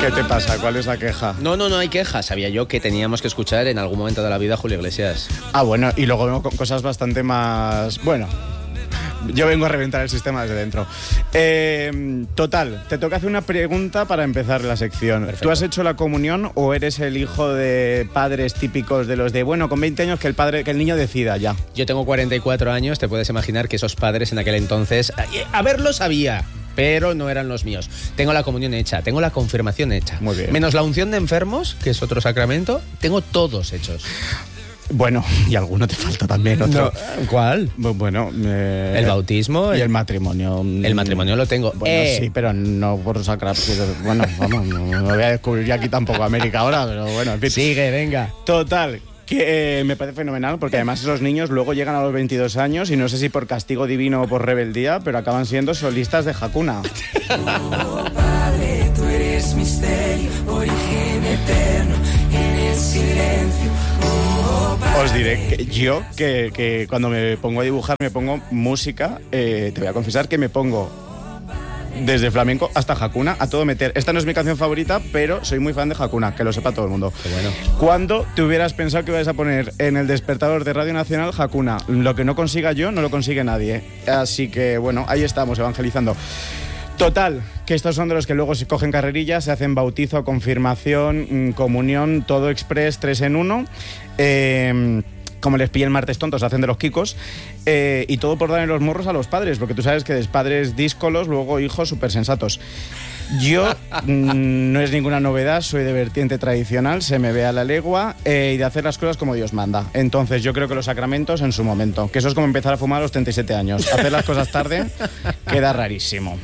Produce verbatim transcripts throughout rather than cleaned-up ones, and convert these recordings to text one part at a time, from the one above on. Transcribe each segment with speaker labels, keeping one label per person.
Speaker 1: ¿Qué te pasa? ¿Cuál es la queja?
Speaker 2: No, no, no hay queja. Sabía yo que teníamos que escuchar en algún momento de la vida a Julio Iglesias.
Speaker 1: Ah, bueno, y luego vengo con cosas bastante más... Bueno, yo vengo a reventar el sistema desde dentro. Eh, total, te toca hacer una pregunta para empezar la sección.
Speaker 2: Perfecto.
Speaker 1: ¿Tú has hecho la comunión o eres el hijo de padres típicos de los de, bueno, con veinte años que el padre, que el niño decida ya?
Speaker 2: Yo tengo cuarenta y cuatro años, te puedes imaginar que esos padres en aquel entonces... A verlo sabía, pero no eran los míos. Tengo la comunión hecha, tengo la confirmación hecha.
Speaker 1: Muy bien.
Speaker 2: Menos la unción de enfermos, que es otro sacramento, tengo todos hechos.
Speaker 1: Bueno, y alguno te falta también, otro.
Speaker 2: No, ¿cuál?
Speaker 1: Bueno, eh,
Speaker 2: El bautismo.
Speaker 1: y
Speaker 2: el,
Speaker 1: el matrimonio.
Speaker 2: el matrimonio lo tengo.
Speaker 1: Bueno,
Speaker 2: Eh,
Speaker 1: sí, pero no por sacrar. Bueno, vamos, no, no voy a descubrir ya aquí tampoco América ahora, pero bueno, en fin.
Speaker 2: Sigue, venga.
Speaker 1: Total, que eh, me parece fenomenal porque además esos niños luego llegan a los veintidós años y no sé si por castigo divino o por rebeldía, pero acaban siendo solistas de Hakuna.
Speaker 3: Oh, Padre, tú eres misterio, origen eterno, en el silencio. Oh, Padre.
Speaker 1: Os diré que yo, que, que cuando me pongo a dibujar, me pongo música, eh, te voy a confesar que me pongo desde flamenco hasta Hakuna, a todo meter. Esta no es mi canción favorita, pero soy muy fan de Hakuna, que lo sepa todo el mundo.
Speaker 2: Qué bueno.
Speaker 1: ¿Cuándo te hubieras pensado que ibas a poner en el despertador de Radio Nacional Hakuna? Lo que no consiga yo, no lo consigue nadie. Así que, bueno, ahí estamos, evangelizando. Total, que estos son de los que luego se cogen carrerillas, se hacen bautizo, confirmación, comunión, todo express, tres en uno. Eh... Como les pilla el martes tontos, hacen de los kikos, eh, y todo por darle los morros a los padres, porque tú sabes que de padres díscolos, luego hijos súper sensatos. Yo, mmm, no es ninguna novedad, soy de vertiente tradicional, se me ve a la legua, eh, y de hacer las cosas como Dios manda. Entonces yo creo que los sacramentos en su momento, que eso es como empezar a fumar a los treinta y siete años. Hacer las cosas tarde queda rarísimo.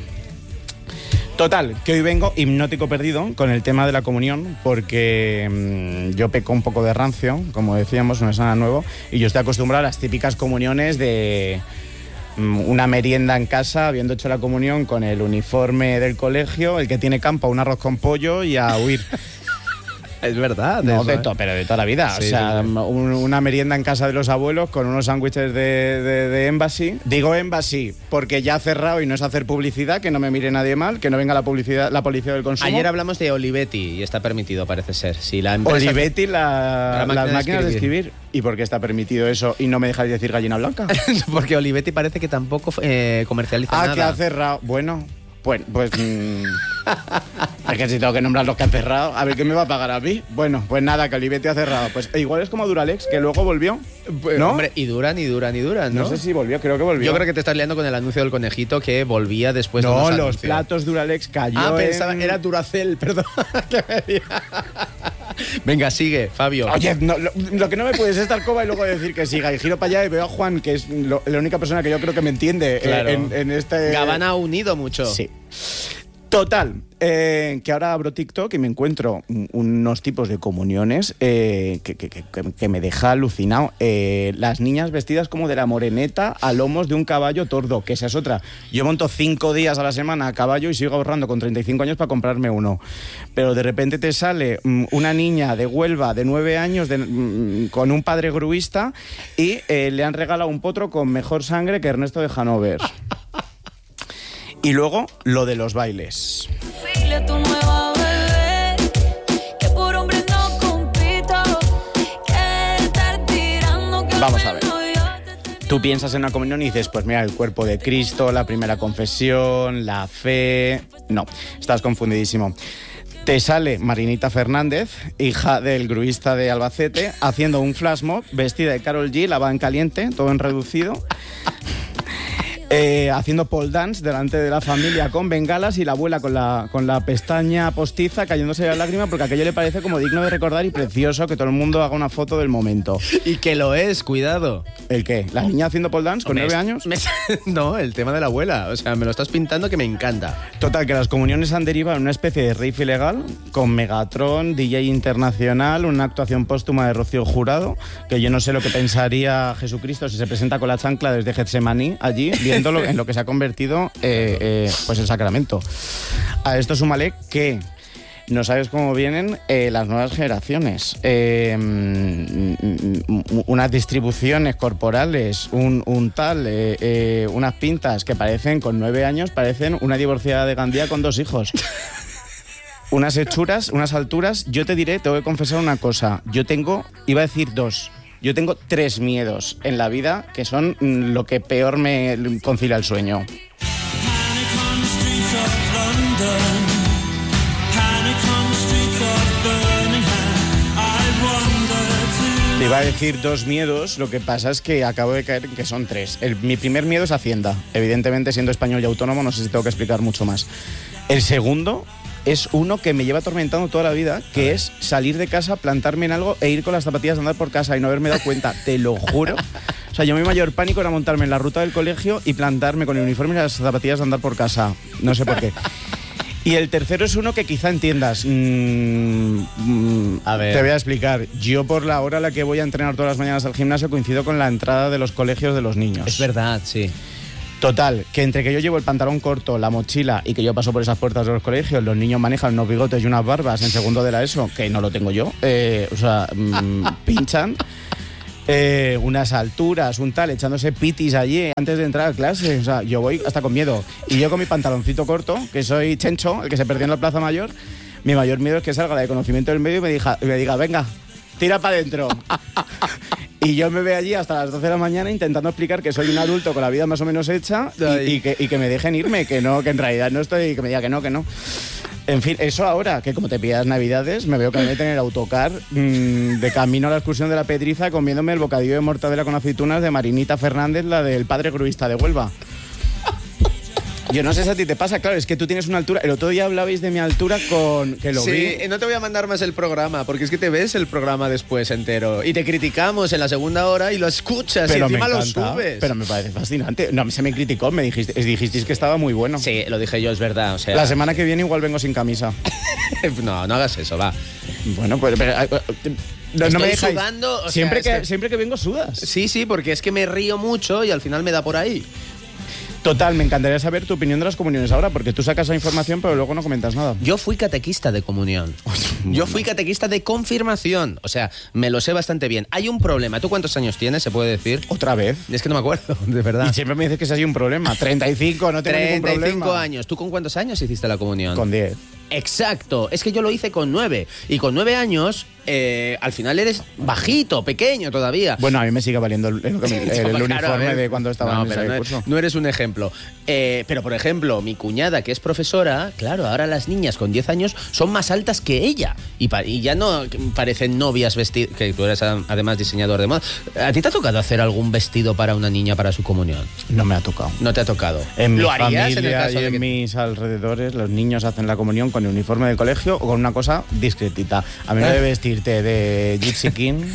Speaker 1: Total, que hoy vengo hipnótico perdido con el tema de la comunión, porque mmm, yo peco un poco de rancio, como decíamos, no es nada nuevo, y yo estoy acostumbrado a las típicas comuniones de mmm, una merienda en casa, habiendo hecho la comunión con el uniforme del colegio, el que tiene campo, un arroz con pollo y a huir.
Speaker 2: Es verdad.
Speaker 1: No,
Speaker 2: eso,
Speaker 1: de
Speaker 2: ¿eh?
Speaker 1: todo, pero de toda la vida.
Speaker 2: Sí,
Speaker 1: o sea,
Speaker 2: sí, sí.
Speaker 1: un- una merienda en casa de los abuelos con unos sándwiches de, de, de Embassy. Digo Embassy porque ya ha cerrado y no es hacer publicidad, que no me mire nadie mal, que no venga la publicidad, la policía del consumo.
Speaker 2: Ayer hablamos de Olivetti y está permitido, parece ser. Si la empresa...
Speaker 1: Olivetti, la,
Speaker 2: La máquina
Speaker 1: las
Speaker 2: de
Speaker 1: máquinas de
Speaker 2: escribir.
Speaker 1: escribir. ¿Y por qué está permitido eso y no me dejáis decir gallina blanca?
Speaker 2: Porque Olivetti parece que tampoco eh, comercializa
Speaker 1: Ah,
Speaker 2: nada.
Speaker 1: que ha cerrado. Bueno, pues... pues mm, es que si tengo que nombrar los que han cerrado, a ver qué me va a pagar a mí. Bueno, pues nada, que Olivetti ha cerrado. Pues igual es como Duralex, que luego volvió.
Speaker 2: Pues,
Speaker 1: ¿No?
Speaker 2: Hombre, y duran, y duran, y duran, ¿no?
Speaker 1: No sé si volvió, creo que volvió.
Speaker 2: Yo creo que te estás liando con el anuncio del conejito que volvía después de
Speaker 1: No,
Speaker 2: unos
Speaker 1: los
Speaker 2: anuncios.
Speaker 1: platos Duralex cayó
Speaker 2: Ah,
Speaker 1: en-
Speaker 2: pensaba, era Duracell, perdón. Que me diga. Venga, sigue, Fabio.
Speaker 1: Oye, no, lo, lo que no me puedes es estar coba y luego decir que siga. Y giro para allá y veo a Juan, que es lo- la única persona que yo creo que me entiende, eh,
Speaker 2: Claro.
Speaker 1: en, en este...
Speaker 2: Gabana ha unido mucho.
Speaker 1: Sí. Total, eh, que ahora abro TikTok y me encuentro un- unos tipos de comuniones eh, que, que- que- que me deja alucinado. Eh, las niñas vestidas como de la moreneta a lomos de un caballo tordo, que esa es otra. Yo monto cinco días a la semana a caballo y sigo ahorrando con treinta y cinco años para comprarme uno. Pero de repente te sale mm, una niña de Huelva de nueve años de- mm, con un padre gruista y eh, le han regalado un potro con mejor sangre que Ernesto de Hanover. Y luego, lo de los bailes.
Speaker 4: Dile a tu nueva bebé que por hombre no compito, que estar tirando que
Speaker 1: Vamos
Speaker 4: al
Speaker 1: a ver.
Speaker 4: menos yo te-
Speaker 1: Tú piensas en una comunión y dices, pues mira, el cuerpo de Cristo, la primera confesión, la fe... No, estás confundidísimo. Te sale Marinita Fernández, hija del gruista de Albacete, haciendo un flash mob, vestida de Karol G, la van caliente, todo en reducido... Eh, haciendo pole dance delante de la familia con bengalas y la abuela con la, con la pestaña postiza cayéndose la lágrima porque aquello le parece como digno de recordar y precioso que todo el mundo haga una foto del momento.
Speaker 2: Y que lo es, cuidado.
Speaker 1: ¿El qué? ¿La niña haciendo pole dance con
Speaker 2: Hombre,
Speaker 1: nueve
Speaker 2: es-
Speaker 1: años?
Speaker 2: me- no, el tema de la abuela. O sea, me lo estás pintando que me encanta.
Speaker 1: Total, que las comuniones han derivado en una especie de rave ilegal con Megatron, D J internacional, una actuación póstuma de Rocío Jurado, que yo no sé lo que pensaría Jesucristo si se presenta con la chancla desde Getsemaní allí, viendo lo- en lo que se ha convertido eh, eh, pues el sacramento. A esto súmale que no sabes cómo vienen eh, las nuevas generaciones. Eh, mm, mm, unas distribuciones corporales, un, un tal, eh, eh, unas pintas que parecen, con nueve años, parecen una divorciada de Gandía con dos hijos. unas hechuras, unas alturas. Yo te diré, tengo que confesar una cosa. Yo tengo, iba a decir dos. Yo tengo tres miedos en la vida que son mm, lo que peor me concilia el sueño. Te iba a decir dos miedos, lo que pasa es que acabo de caer en que son tres. El, mi primer miedo es Hacienda. Evidentemente, siendo español y autónomo, no sé si tengo que explicar mucho más. El segundo es uno que me lleva atormentando toda la vida, que es salir de casa, plantarme en algo e ir con las zapatillas a andar por casa y no haberme dado cuenta, te lo juro. O sea, yo mi mayor pánico era montarme en la ruta del colegio y plantarme con el uniforme y las zapatillas a andar por casa. No sé por qué. Y el tercero es uno que quizá entiendas. Mm, mm,
Speaker 2: a ver.
Speaker 1: Te voy a explicar. Yo por la hora a la que voy a entrenar todas las mañanas al gimnasio coincido con la entrada de los colegios de los niños.
Speaker 2: Es verdad, sí.
Speaker 1: Total, que entre que yo llevo el pantalón corto, la mochila y que yo paso por esas puertas de los colegios, los niños manejan unos bigotes y unas barbas en segundo de la ESO, que no lo tengo yo, eh, o sea, mmm, pinchan, eh, unas alturas, un tal, echándose pitis allí antes de entrar a clase, o sea, yo voy hasta con miedo. Y yo con mi pantaloncito corto, que soy Chencho, el que se perdió en la Plaza Mayor, mi mayor miedo es que salga de conocimiento del medio y me diga, me diga venga, tira para adentro. Y yo me veo allí hasta las doce de la mañana intentando explicar que soy un adulto con la vida más o menos hecha y, y, que, y que me dejen irme, que no, que en realidad no estoy, y que me diga que no, que no. En fin, eso ahora, que como te pillas Navidades, me veo que me meten en el autocar mmm, de camino a la excursión de la Pedriza comiéndome el bocadillo de mortadela con aceitunas de Marinita Fernández, la del padre gruista de Huelva. Yo no sé si a ti te pasa, claro, es que tú tienes una altura. El otro día hablabais de mi altura con... que lo
Speaker 2: sí,
Speaker 1: vi.
Speaker 2: no te voy a mandar más el programa, porque es que te ves el programa después entero. Y te criticamos en la segunda hora y lo escuchas
Speaker 1: pero
Speaker 2: y encima
Speaker 1: me
Speaker 2: lo
Speaker 1: encanta,
Speaker 2: subes.
Speaker 1: Pero me parece fascinante. No, se me criticó, me dijiste, dijisteis que estaba muy bueno.
Speaker 2: Sí, lo dije yo, es verdad. O sea...
Speaker 1: La semana que viene igual vengo sin camisa.
Speaker 2: no, no hagas eso, va.
Speaker 1: Bueno, pues... Pero, no, no me dejáis.
Speaker 2: Sudando, o
Speaker 1: siempre,
Speaker 2: sea,
Speaker 1: que,
Speaker 2: que...
Speaker 1: siempre que vengo sudas.
Speaker 2: Sí, sí, porque es que me río mucho y al final me da por ahí.
Speaker 1: Total, me encantaría saber tu opinión de las comuniones ahora, porque tú sacas la información pero luego no comentas nada.
Speaker 2: Yo fui catequista de comunión. Yo fui catequista de confirmación. O sea, me lo sé bastante bien. Hay un problema. ¿Tú cuántos años tienes, se puede decir?
Speaker 1: ¿Otra vez?
Speaker 2: Es que no me acuerdo, de verdad.
Speaker 1: Y siempre me dices que ese hay un problema. treinta y cinco, no tengo ningún problema.
Speaker 2: treinta y cinco años. ¿Tú con cuántos años hiciste la comunión?
Speaker 1: Con diez.
Speaker 2: Exacto. Es que yo lo hice con nueve. Y con nueve años... Eh, al final eres bajito, pequeño todavía.
Speaker 1: Bueno, a mí me sigue valiendo el, el, el, el
Speaker 2: claro,
Speaker 1: uniforme de cuando estaba
Speaker 2: no,
Speaker 1: en
Speaker 2: pero
Speaker 1: ese
Speaker 2: no,
Speaker 1: curso.
Speaker 2: No eres un ejemplo. Eh, pero, por ejemplo, mi cuñada, que es profesora, claro, ahora las niñas con diez años son más altas que ella. Y, pa y ya no parecen novias vestidas, que tú eres además diseñador de moda. ¿A ti te ha tocado hacer algún vestido para una niña para su comunión?
Speaker 1: No me ha tocado.
Speaker 2: ¿No te ha tocado?
Speaker 1: En
Speaker 2: ¿Lo
Speaker 1: mi
Speaker 2: harías
Speaker 1: familia
Speaker 2: en el caso
Speaker 1: y
Speaker 2: de
Speaker 1: en
Speaker 2: que...
Speaker 1: mis alrededores los niños hacen la comunión con el uniforme del colegio o con una cosa discretita. A mí no de vestirte de Gypsy King.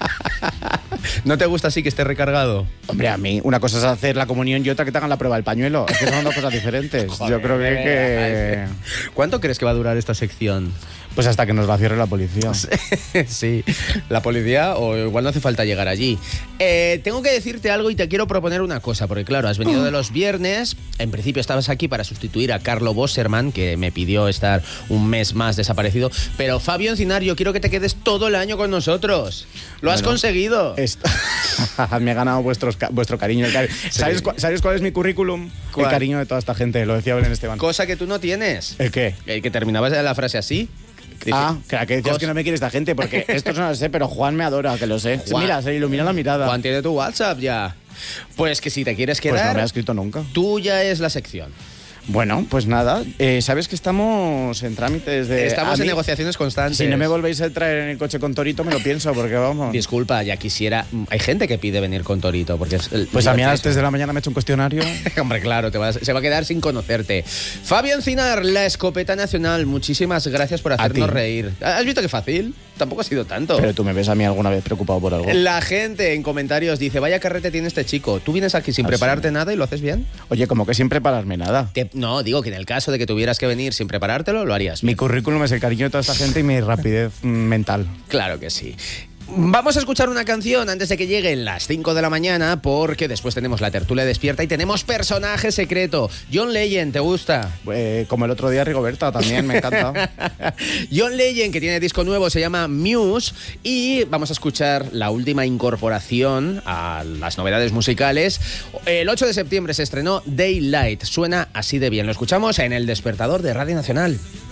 Speaker 2: ¿No te gusta así que esté recargado?
Speaker 1: Hombre, a mí una cosa es hacer la comunión y otra que te hagan la prueba del pañuelo. Es que son dos cosas diferentes.
Speaker 2: Joder,
Speaker 1: yo creo que, que...
Speaker 2: ¿Cuánto crees que va a durar esta sección?
Speaker 1: Pues hasta que nos la cierre la policía.
Speaker 2: Sí, la policía, o igual no hace falta llegar allí. Eh, tengo que decirte algo y te quiero proponer una cosa, porque claro, has venido de los viernes, en principio estabas aquí para sustituir a Carlo Bosserman, que me pidió estar un mes más desaparecido, pero Fabio Encinar, yo quiero que te quedes todo el año con nosotros. Lo has
Speaker 1: bueno,
Speaker 2: conseguido.
Speaker 1: Esto... Me he ganado vuestros, vuestro cariño. El cari... sí. ¿Sabes, cu ¿Sabes cuál es mi currículum?
Speaker 2: ¿Cuál?
Speaker 1: El cariño de toda esta gente, lo decía Belén Esteban.
Speaker 2: Cosa que tú no tienes.
Speaker 1: ¿El qué?
Speaker 2: El que terminabas la frase así.
Speaker 1: Ah, que, que decías Cos... que no me quiere esta gente, porque esto no lo sé, pero Juan me adora, que lo sé. Juan, mira, se ilumina la mirada.
Speaker 2: Juan tiene tu WhatsApp ya. Pues que si te quieres quedar...
Speaker 1: Pues no me ha escrito nunca.
Speaker 2: Tuya es la sección.
Speaker 1: Bueno, pues nada, eh, sabes que estamos en trámites de...
Speaker 2: Estamos
Speaker 1: a
Speaker 2: en
Speaker 1: mí,
Speaker 2: negociaciones constantes.
Speaker 1: Si no me volvéis a traer en el coche con Torito, me lo pienso, porque vamos...
Speaker 2: Disculpa, ya quisiera... Hay gente que pide venir con Torito, porque... Es el...
Speaker 1: Pues a mí a las tres de la mañana me he hecho un cuestionario.
Speaker 2: Hombre, claro, te vas... se va a quedar sin conocerte. Fabio Encinar, la escopeta nacional, muchísimas gracias por hacernos reír. ¿Has visto qué fácil? Tampoco ha sido tanto.
Speaker 1: Pero tú me ves a mí alguna vez preocupado por algo.
Speaker 2: La gente en comentarios dice, vaya carrete tiene este chico. ¿Tú vienes aquí sin ¿Ah, prepararte sí? nada y lo haces bien?
Speaker 1: Oye, como que sin prepararme nada.
Speaker 2: Te... No, digo que en el caso de que tuvieras que venir sin preparártelo, lo harías bien.
Speaker 1: Mi currículum es el cariño de toda esta gente y mi rapidez mental.
Speaker 2: Claro que sí. Vamos a escuchar una canción antes de que lleguen las cinco de la mañana, porque después tenemos la tertulia despierta y tenemos personaje secreto. John Legend, ¿te gusta?
Speaker 1: Eh, como el otro día Rigoberta, también me encanta.
Speaker 2: John Legend, que tiene disco nuevo, se llama Muse, y vamos a escuchar la última incorporación a las novedades musicales. El ocho de septiembre se estrenó Daylight, suena así de bien. Lo escuchamos en El Despertador de Radio Nacional.